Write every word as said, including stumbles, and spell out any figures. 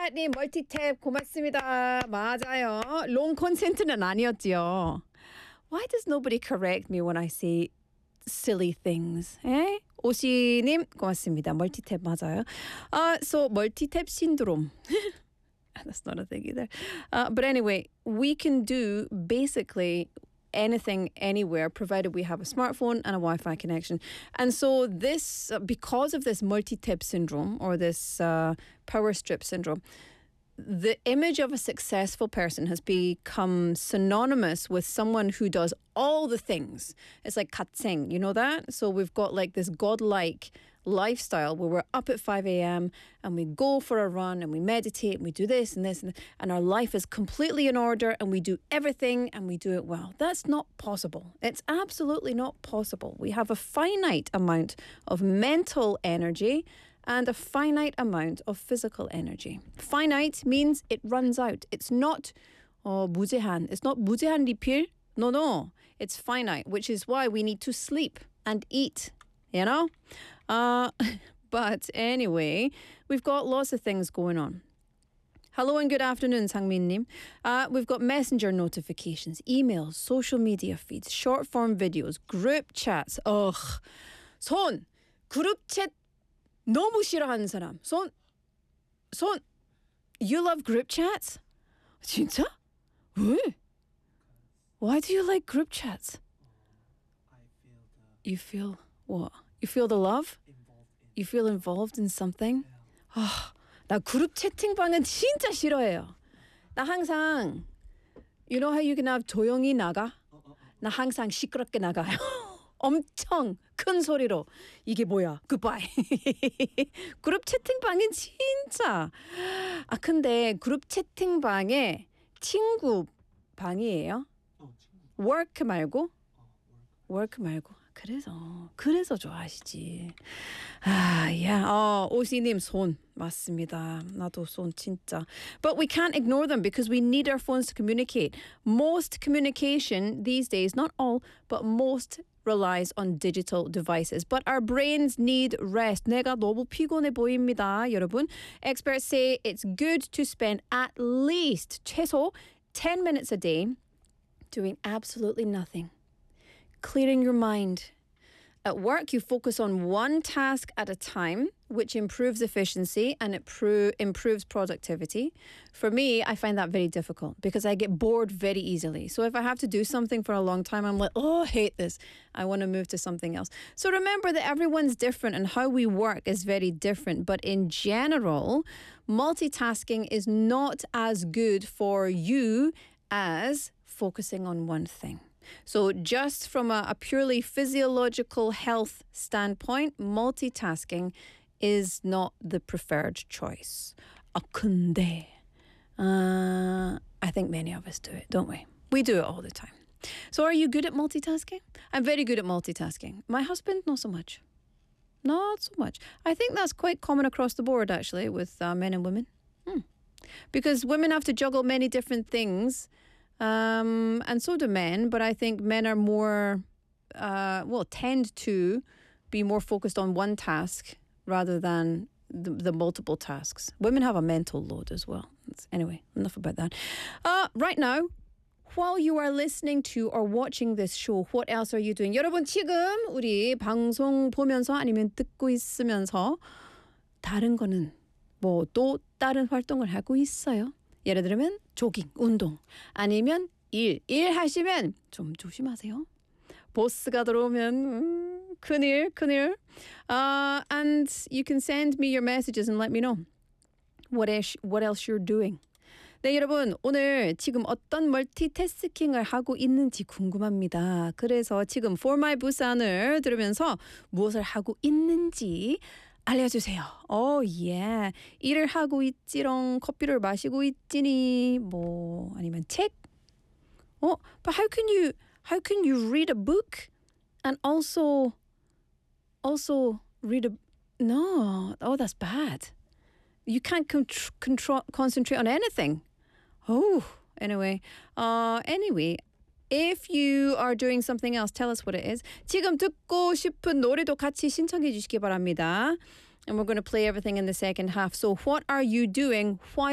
님 멀티탭 고맙습니다. 맞아요. 롱 콘센트는 아니었지요. Why does nobody correct me when I say silly things? 에? 오시님 고맙습니다. 멀티탭 맞아요. Uh, so multi-tap syndrome. That's not a thing either. Uh, but anyway, we can do basically anything anywhere provided we have a smartphone and a Wi-Fi connection. And so this, uh, because of this multi-tap syndrome or this uh, power strip syndrome, the image of a successful person has become synonymous with someone who does all the things. It's like katseng, you know that? So we've got like this godlike lifestyle where we're up at five a.m. and we go for a run and we meditate and we do this and this and, and our life is completely in order and we do everything and we do it well. That's not possible. It's absolutely not possible. We have a finite amount of mental energy and a finite amount of physical energy. Finite means it runs out. It's not oh, 무제한. It's not 무제한 리필. No, no. It's finite, which is why we need to sleep and eat, you know? Uh, but anyway, we've got lots of things going on. Hello and good afternoon, 상민님. Uh, we've got messenger notifications, emails, social media feeds, short form videos, group chats. Ugh. 손! 그룹 챗 너무 싫어하는 사람. 손! 손! You love group chats? 진짜? 왜? Why do you like group chats? You feel what? You feel the love? You feel involved in something? 아, 나 그룹 채팅방은 진짜 싫어해요. 나 항상 You know how you can have 조용히 나가? 나 항상 시끄럽게 나가요. 엄청 큰 소리로 이게 뭐야? 굿바이. 그룹 채팅방은 진짜. 아 근데 그룹 채팅방에 친구 방이에요? work 말고? work 말고. 그래서 그래서 좋아하시지. 아, yeah. 어, 오시님 손 맞습니다. 나도 손 진짜. But we can't ignore them because we need our phones to communicate. Most communication these days, not all, but most relies on digital devices. But our brains need rest. 내가 너무 피곤해 보입니다, 여러분. Experts say it's good to spend at least 최소 ten minutes a day doing absolutely nothing. Clearing your mind. At work, you focus on one task at a time, which improves efficiency and it pro- improves productivity. For me, I find that very difficult because I get bored very easily. So if I have to do something for a long time, I'm like, oh, I hate this. I want to move to something else. So remember that everyone's different and how we work is very different. But in general, multitasking is not as good for you as focusing on one thing. So just from a, a purely physiological health standpoint, multitasking is not the preferred choice. 아, 근데 uh, I think many of us do it, don't we? We do it all the time. So are you good at multitasking? I'm very good at multitasking. My husband, not so much. Not so much. I think that's quite common across the board, actually, with uh, men and women. Hmm. Because women have to juggle many different things. Um, and so do men, but I think men are more, uh, well, tend to be more focused on one task rather than the, the multiple tasks. Women have a mental load as well. It's, anyway, enough about that. Uh, right now, while you are listening to or watching this show, what else are you doing? 여러분 지금 우리 방송 보면서 아니면 듣고 있으면서 다른 거는 뭐 또 다른 활동을 하고 있어요? 예를 들면 조깅, 운동 아니면 일, 일 하시면 좀 조심하세요. 보스가 들어오면 음, 큰일, 큰일. Uh, and you can send me your messages and let me know what else, what else you're doing. 네, 여러분 오늘 지금 어떤 멀티태스킹을 하고 있는지 궁금합니다. 그래서 지금 For My Busan을 들으면서 무엇을 하고 있는지 알려주세요. 오, 예. 일을 하고 있지롱, 커피를 마시고 있지니, 뭐 아니면 책? 어, but how can you how can you read a book and also also read a no? Oh, that's bad. You can't contr- control concentrate on anything. Oh, anyway. Uh, anyway. If you are doing something else, tell us what it is. 지금 듣고 싶은 노래도 같이 신청해 주시기 바랍니다. And we're going to play everything in the second half. So what are you doing while